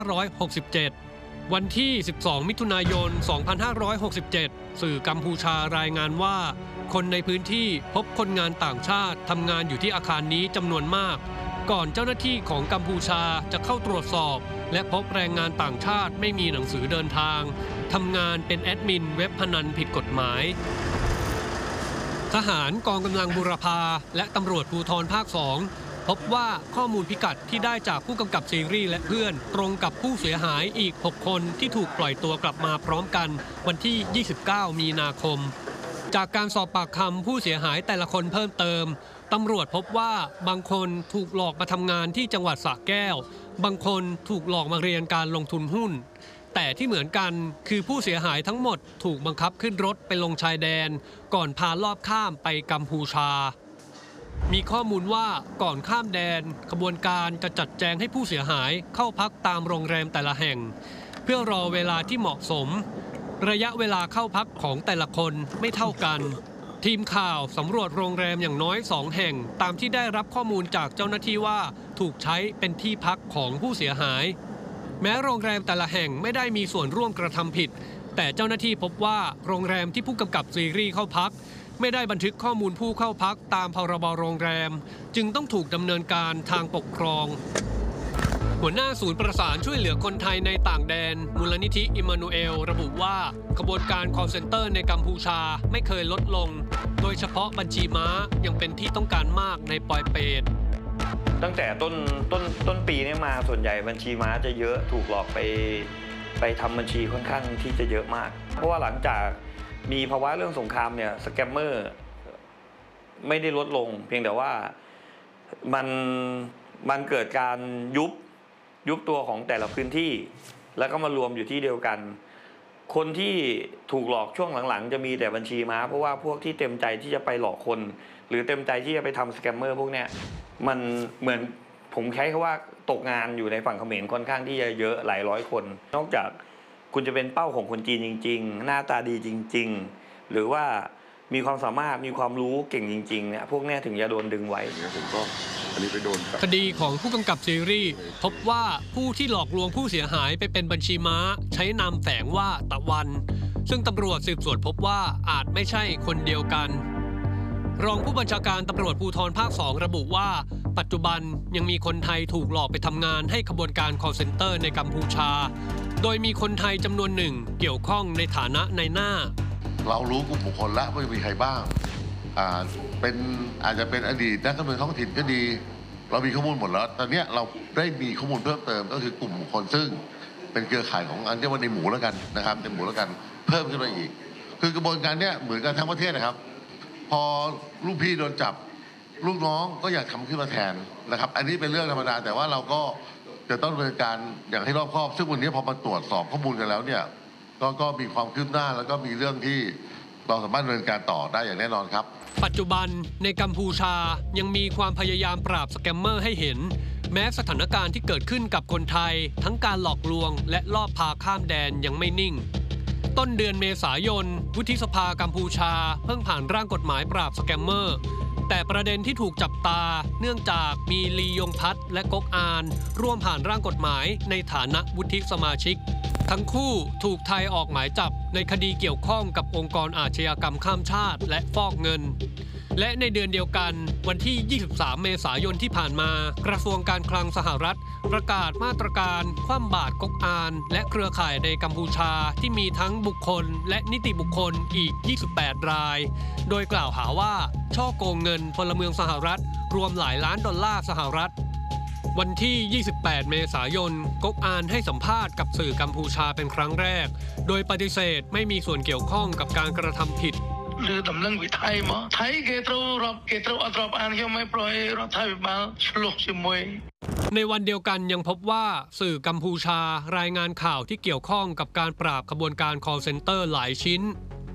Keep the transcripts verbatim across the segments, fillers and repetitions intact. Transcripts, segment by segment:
ห้าร้อยหกสิบเจ็ด วันที่ สิบสอง มิถุนายน สองพันห้าร้อยหกสิบเจ็ด สื่อกัมพูชารายงานว่าคนในพื้นที่พบคนงานต่างชาติทำงานอยู่ที่อาคารนี้จำนวนมากก่อนเจ้าหน้าที่ของกัมพูชาจะเข้าตรวจสอบและพบแรงงานต่างชาติไม่มีหนังสือเดินทางทำงานเป็นแอดมินเว็บพนันผิดกฎหมายทหารกองกำลังบูรพาและตำรวจภูธรภาคสองพบว่าข้อมูลพิกัดที่ได้จากผู้กำกับซีรีส์และเพื่อนตรงกับผู้เสียหายอีกหกคนที่ถูกปล่อยตัวกลับมาพร้อมกันวันที่ ยี่สิบเก้า มีนาคมจากการสอบปากคำผู้เสียหายแต่ละคนเพิ่มเติมตำรวจพบว่าบางคนถูกหลอกมาทำงานที่จังหวัดสระแก้วบางคนถูกหลอกมาเรียนการลงทุนหุ้นแต่ที่เหมือนกันคือผู้เสียหายทั้งหมดถูกบังคับขึ้นรถไปลงชายแดนก่อนพาลอบข้ามไปกัมพูชามีข้อมูลว่าก่อนข้ามแดนขบวนการจะจัดแจงให้ผู้เสียหายเข้าพักตามโรงแรมแต่ละแห่งเพื่อรอเวลาที่เหมาะสมระยะเวลาเข้าพักของแต่ละคนไม่เท่ากันทีมข่าวสำรวจโรงแรมอย่างน้อยสองแห่งตามที่ได้รับข้อมูลจากเจ้าหน้าที่ว่าถูกใช้เป็นที่พักของผู้เสียหายแม้โรงแรมแต่ละแห่งไม่ได้มีส่วนร่วมกระทำผิดแต่เจ้าหน้าที่พบว่าโรงแรมที่ผู้กำกับซีรีส์เข้าพักไม่ได้บันทึกข้อมูลผู้เข้าพักตามพรบโรงแรมจึงต้องถูกดำเนินการทางปกครองหัวหน้าศูนย์ประสานช่วยเหลือคนไทยในต่างแดนมูลนิธิอิมมานูเอลระบุว่าขบวนการ call center ในกัมพูชาไม่เคยลดลงโดยเฉพาะบัญชีม้ายังเป็นที่ต้องการมากในปอยเปตตั้งแต่ต้นต้นต้นปีนี้มาส่วนใหญ่บัญชีม้าจะเยอะถูกหลอกไปไปทำบัญชีค่อนข้างที่จะเยอะมากเพราะว่าหลังจากมีภาวะเรื่องสงครามเนี่ยสแกมเมอร์ไม่ได้ลดลงเพียงแต่ว่ามันมันเกิดการยุบยุบตัวของแต่ละพื้นที่แล้วก็มารวมอยู่ที่เดียวกันคนที่ถูกหลอกช่วงหลังๆจะมีแต่บัญชีม้าเพราะว่าพวกที่เต็มใจที่จะไปหลอกคนหรือเต็มใจที่จะไปทำสแกมเมอร์พวกเนี้ยมันเหมือนผมใช้คำว่าตกงานอยู่ในฝั่งเขมรค่อนข้างที่จะเยอะหลายร้อยคนนอกจากคุณจะเป็นเป้าของคนจีนจริงๆหน้าตาดีจริงๆหรือว่ามีความสามารถมีความรู้เก่งจริงๆเนี่ยพวกนี้ถึงจะโดนดึงไว้ผมก็อันนี้ไปโดนคดีของผู้กำกับซีรีส์พบว่าผู้ที่หลอกลวงผู้เสียหายไปเป็นบัญชีม้าใช้นามแฝงว่าตะวันซึ่งตำรวจสืบสวนพบว่าอาจไม่ใช่คนเดียวกันรองผู้บัญชาการตำรวจภูธรภาคสองระบุว่าปัจจุบันยังมีคนไทยถูกหลอกไปทำงานให้ขบวนการ call center ในกัมพูชาโดยมีคนไทยจำนวนหนึ่งเกี่ยวข้องในฐานะนายหน้าเรารู้กลุ่มบุคคลแล้วว่ามีใครบ้างอ่าเป็นอาจจะเป็นอดีตนักการเมืองท้องถิ่นก็ดีเรามีข้อมูลหมดแล้วตอนนี้เราได้มีข้อมูลเพิ่มเติมก็คือกลุ่มบุคคลซึ่งเป็นเครือข่ายของอันเรียกว่าในหมูแล้วกันนะครับในหมูแล้วกันเพิ่มขึ้นมาอีกคือกระบวนการเนี้ยเหมือนกันทั้งประเทศนะครับพอลูกพี่โดนจับลูกน้องก็อยากทำขึ้นมาแทนนะครับอันนี้เป็นเรื่องธรรมดาแต่ว่าเราก็จะต้องดำเนินการอย่างให้รอบคอบซึ่งวันนี้พอมาตรวจสอบข้อมูลกันแล้วเนี่ยก็ก็มีความคืบหน้าแล้วก็มีเรื่องที่เราสามารถดำเนินการต่อได้อย่างแน่นอนครับปัจจุบันในกัมพูชายังมีความพยายามปราบสแกมเมอร์ให้เห็นแม้สถานการณ์ที่เกิดขึ้นกับคนไทยทั้งการหลอกลวงและลอบพาข้ามแดนยังไม่นิ่งต้นเดือนเมษายนวุฒิสภากัมพูชาเพิ่งผ่านร่างกฎหมายปราบสแกมเมอร์แต่ประเด็นที่ถูกจับตาเนื่องจากมีลียงพัฒน์และก๊กอานร่วมผ่านร่างกฎหมายในฐานะวุฒิสมาชิกทั้งคู่ถูกไทยออกหมายจับในคดีเกี่ยวข้องกับองค์กรอาชญากรรมข้ามชาติและฟอกเงินและในเดือนเดียวกันวันที่ ยี่สิบสาม เมษายนที่ผ่านมากระทรวงการคลังสหรัฐประกาศมาตรการคว่ำบาตรก๊กอานและเครือข่ายในกัมพูชาที่มีทั้งบุคคลและนิติบุคคลอีก ยี่สิบแปด รายโดยกล่าวหาว่าช่อโกงเงินพลเมืองสหรัฐรวมหลายล้านดอลลาร์สหรัฐวันที่ ยี่สิบแปด เมษายนก๊กอานให้สัมภาษณ์กับสื่อกัมพูชาเป็นครั้งแรกโดยปฏิเสธไม่มีส่วนเกี่ยวข้องกับการกระทำผิดหรือตำแหน่งวิทยมาไทยเกตรรับเกตรอัตรับอ่านยังไม่ปล่อยรัฐบาลฉลกชิมวยในวันเดียวกันยังพบว่าสื่อกัมพูชารายงานข่าวที่เกี่ยวข้องกับการปราบขบวนการ call center หลายชิ้น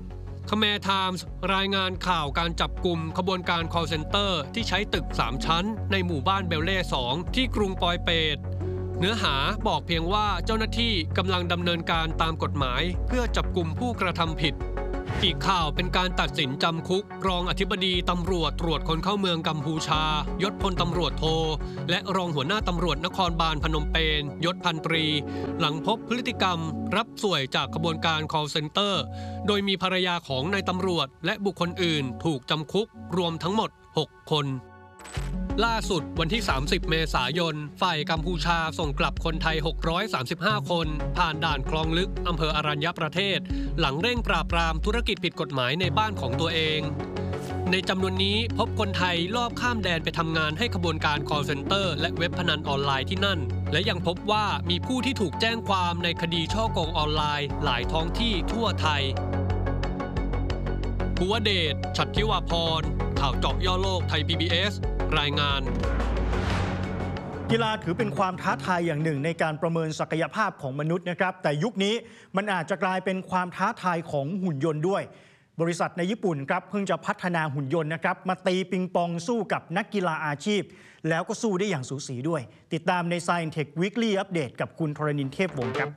Khmer Times รายงานข่าวการจับกลุ่มขบวนการ call center ที่ใช้ตึกสามชั้นในหมู่บ้านเบลเล่สองที่กรุงปอยเปตเนื้อหาบอกเพียงว่าเจ้าหน้าที่กำลังดำเนินการตามกฎหมายเพื่อจับกลุ่มผู้กระทำผิดอีกข่าวเป็นการตัดสินจำคุกรองอธิบดีตำรวจตรวจคนเข้าเมืองกัมพูชายศพลตำรวจโทและรองหัวหน้าตำรวจนครบาลพนมเปญยศพันตรี หลังพบพฤติกรรมรับสวยจากขบวนการ call center โดยมีภรรยาของนายตำรวจและบุคคลอื่นถูกจำคุกรวมทั้งหมดหกคนล่าสุดวันที่สามสิบเมษายนฝ่ายกัมพูชาส่งกลับคนไทยหกร้อยสามสิบห้าคนผ่านด่านคลองลึกอำเภออรัญญประเทศหลังเร่งปราบปรามธุรกิจผิดกฎหมายในบ้านของตัวเองในจำนวนนี้พบคนไทยลอบข้ามแดนไปทำงานให้ขบวนการ call center และเว็บพนันออนไลน์ที่นั่นและยังพบว่ามีผู้ที่ถูกแจ้งความในคดีฉ้อโกงออนไลน์หลายท้องที่ทั่วไทยภูวเดช ฉัตรทิวาพรข่าวเจาะย่อโลกไทย พี บี เอส รายงานกีฬาถือเป็นความท้าทายอย่างหนึ่งในการประเมินศักยภาพของมนุษย์นะครับแต่ยุคนี้มันอาจจะกลายเป็นความท้าทายของหุ่นยนต์ด้วยบริษัทในญี่ปุ่นครับเพิ่งจะพัฒนาหุ่นยนต์นะครับมาตีปิงปองสู้กับนักกีฬาอาชีพแล้วก็สู้ได้อย่างสูสีด้วยติดตามใน Science Tech Weekly Update กับคุณธรณินทร์เทพวงศ์ครับ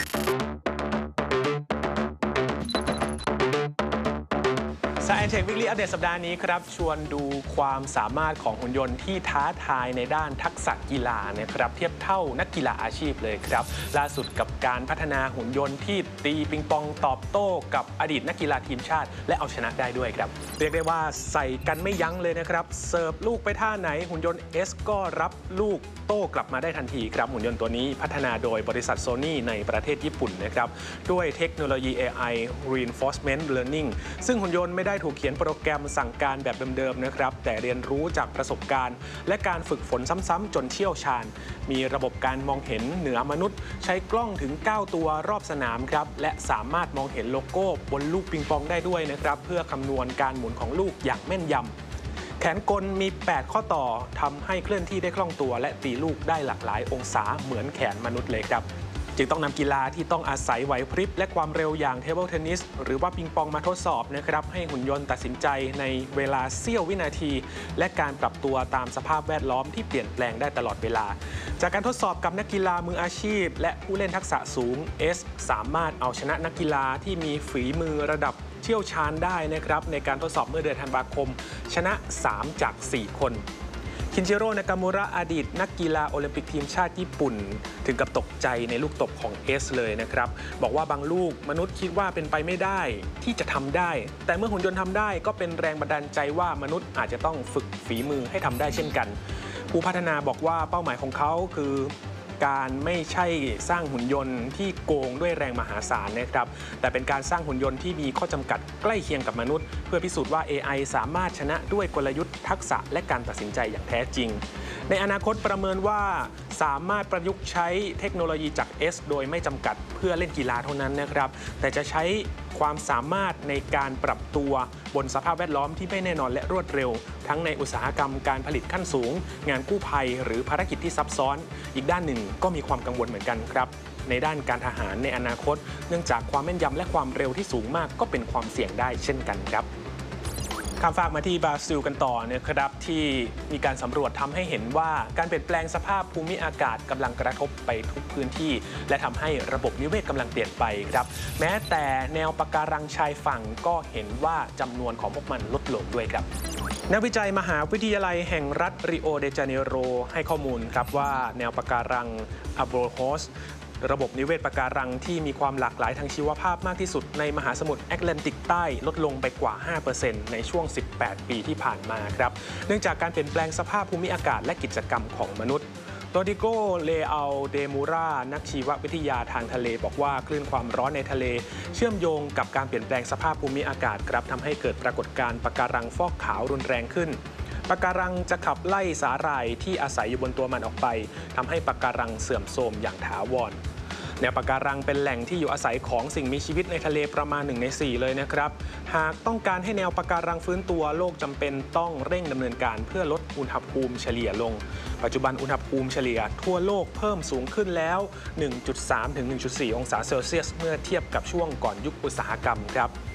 Science Tech Weekly Update สัปดาห์นี้ครับชวนดูความสามารถของหุ่นยนต์ที่ท้าทายในด้านทักษะกีฬานะครับเทียบเท่านักกีฬาอาชีพเลยครับล่าสุดกับการพัฒนาหุ่นยนต์ที่ตีปิงปองตอบโต้กับอดีตนักกีฬาทีมชาติและเอาชนะได้ด้วยครับเรียกได้ว่าใส่กันไม่ยั้งเลยนะครับเสิร์ฟลูกไปท่าไหนหุ่นยนต์ S ก็รับลูกโต้กลับมาได้ทันทีครับหุ่นยนต์ตัวนี้พัฒนาโดยบริษัท Sony ในประเทศญี่ปุ่นนะครับด้วยเทคโนโลยี เอ ไอ Reinforcement Learning ซึ่งหุ่นยนต์ไม่ได้ถูกเขียนโปรแกรมสั่งการแบบเดิมๆนะครับแต่เรียนรู้จากประสบการณ์และการฝึกฝนซ้ำๆจนเชี่ยวชาญมีระบบการมองเห็นเหนือมนุษย์ใช้กล้องถึงเก้าตัวรอบสนามครับและสามารถมองเห็นโลโก้บนลูกปิงปองได้ด้วยนะครับเพื่อคำนวณการหมุนของลูกอย่างแม่นยำแขนกลมีแปดข้อต่อทำให้เคลื่อนที่ได้คล่องตัวและตีลูกได้หลากหลายองศาเหมือนแขนมนุษย์เลยครับจึงต้องนำกีฬาที่ต้องอาศัยไหวพริบและความเร็วอย่างเทเบิลเทนนิสหรือว่าปิงปองมาทดสอบนะครับให้หุ่นยนต์ตัดสินใจในเวลาเสี้ยววินาทีและการปรับตัวตามสภาพแวดล้อมที่เปลี่ยนแปลงได้ตลอดเวลาจากการทดสอบกับนักกีฬามืออาชีพและผู้เล่นทักษะสูง S สามารถเอาชนะนักกีฬาที่มีฝีมือระดับเชี่ยวชาญได้นะครับในการทดสอบเมื่อเดือนธันวาคมชนะสามจากสี่คนคินจิโร่ นากามูระอดีตนักกีฬาโอลิมปิกทีมชาติญี่ปุ่นถึงกับตกใจในลูกตบของ S เลยนะครับบอกว่าบางลูกมนุษย์คิดว่าเป็นไปไม่ได้ที่จะทำได้แต่เมื่อหุ่นยนต์ทำได้ก็เป็นแรงบันดาลใจว่ามนุษย์อาจจะต้องฝึกฝีมือให้ทำได้เช่นกันผู้พัฒนาบอกว่าเป้าหมายของเขาคือการไม่ใช่สร้างหุ่นยนต์ที่โกงด้วยแรงมหาศาลนะครับแต่เป็นการสร้างหุ่นยนต์ที่มีข้อจำกัดใกล้เคียงกับมนุษย์เพื่อพิสูจน์ว่า เอ ไอ สามารถชนะด้วยกลยุทธ์ทักษะและการตัดสินใจอย่างแท้จริงในอนาคตประเมินว่าสามารถประยุกต์ใช้เทคโนโลยีจาก S โดยไม่จำกัดเพื่อเล่นกีฬาเท่านั้นนะครับแต่จะใช้ความสามารถในการปรับตัวบนสภาพแวดล้อมที่ไม่แน่นอนและรวดเร็วทั้งในอุตสาหกรรมการผลิตขั้นสูงงานกู้ภัยหรือภารกิจที่ซับซ้อนอีกด้านหนึ่งก็มีความกังวลเหมือนกันครับในด้านการทหารในอนาคตเนื่องจากความแม่นยำและความเร็วที่สูงมากก็เป็นความเสี่ยงได้เช่นกันครับข้ามฟากมาที่บราซิลกันต่อนะครับที่มีการสำรวจทำให้เห็นว่าการเปลี่ยนแปลงสภาพภูมิอากาศกำลังกระทบไปทุกพื้นที่และทำให้ระบบนิเวศกำลังเปลี่ยนไปครับแม้แต่แนวปะการังชายฝั่งก็เห็นว่าจำนวนของพวกมันลดลงด้วยครับนักวิจัยมหาวิทยาลัยแห่งรัฐริโอเดจาเนโรให้ข้อมูลครับว่าแนวปะการังอาโบโฮสระบบนิเวศปะการังที่มีความหลากหลายทางชีวภาพมากที่สุดในมหาสมุทรแอตแลนติกใต้ลดลงไปกว่า ห้าเปอร์เซ็นต์ ในช่วง สิบแปด ปีที่ผ่านมาครับเนื่องจากการเปลี่ยนแปลงสภาพภูมิอากาศและกิจกรรมของมนุษย์โรดิโก เลอัลเดมูรานักชีววิทยาทางทะเลบอกว่าคลื่นความร้อนในทะเลเชื่อมโยงกับการเปลี่ยนแปลงสภาพภูมิอากาศครับทำให้เกิดปรากฏการณ์ปะการังฟอกขาวรุนแรงขึ้นปะการังจะขับไล่สาหร่ายที่อาศัยอยู่บนตัวมันออกไปทำให้ปะการังเสื่อมโทรมอย่างถาวรแนวปะการังเป็นแหล่งที่อยู่อาศัยของสิ่งมีชีวิตในทะเลประมาณหนึ่งในสี่เลยนะครับหากต้องการให้แนวปะการังฟื้นตัวโลกจำเป็นต้องเร่งดำเนินการเพื่อลดอุณหภูมิเฉลี่ยลงปัจจุบันอุณหภูมิเฉลี่ยทั่วโลกเพิ่มสูงขึ้นแล้ว หนึ่งจุดสาม ถึง หนึ่งจุดสี่ องศาเซลเซียสเมื่อเทียบกับช่วงก่อนยุคอุตสาหกรรมครับ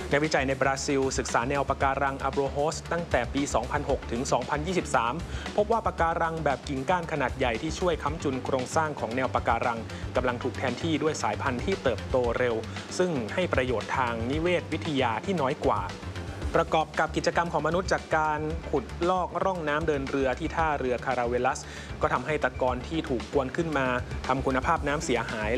นักวิจัยในบราซิลศึกษาแนวปะการังอับโรโฮสตั้งแต่ปี สองพันหก ถึง สองพันยี่สิบสาม พบว่าปะการังแบบกิ่งก้านขนาดใหญ่ที่ช่วยค้ำจุนโครงสร้างของแนวปะการังกำลังถูกแทนที่ด้วยสายพันธุ์ที่เติบโตเร็วซึ่งให้ประโยชน์ทางนิเวศวิทยาที่น้อยกว่าประกอบกับกิจกรรมของมนุษย์จากการขุดลอกร่องน้ำเดินเรือที่ท่าเรือคาราเวลัสก็ทำให้ตะกอนที่ถูกกวนขึ้นมาทำคุณภาพน้ำเสียหาย